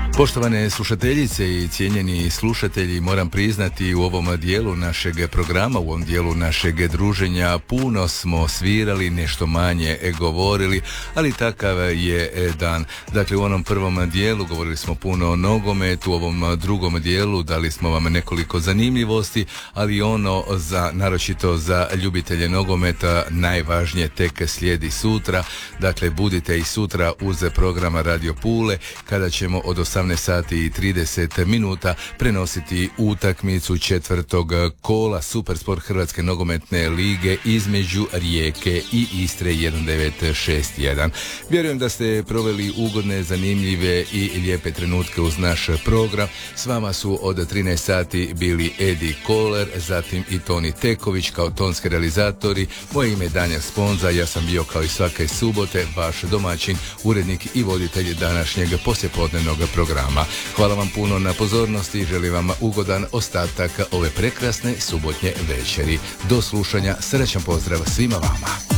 Poštovane slušateljice i cijenjeni slušatelji, moram priznati u ovom dijelu našeg programa, u ovom dijelu našeg druženja puno smo svirali, nešto manje govorili, ali takav je dan. Dakle, u onom prvom dijelu govorili smo puno o nogometu, u ovom drugom dijelu dali smo vam nekoliko zanimljivosti, ali ono naročito za ljubitelje nogometa najvažnije tek slijedi sutra. Dakle, budite i sutra uz program Radio Pule kada ćemo od 18 sati i 30 minuta prenositi utakmicu četvrtog kola Supersport Hrvatske nogometne lige između Rijeke i Istre 1961. Vjerujem da ste proveli ugodne, zanimljive i lijepe trenutke uz naš program. S vama su od 13 sati bili Edi Koler, zatim i Toni Teković kao tonski realizatori. Moje ime je Danja Sponza, ja sam bio kao i svake subote vaš domaćin, urednik i voditelj današnjeg poslijepodnevnog programa. Hvala vam puno na pozornosti, želim vam ugodan ostatak ove prekrasne subotnje večeri. Do slušanja, srećan pozdrav svima vama.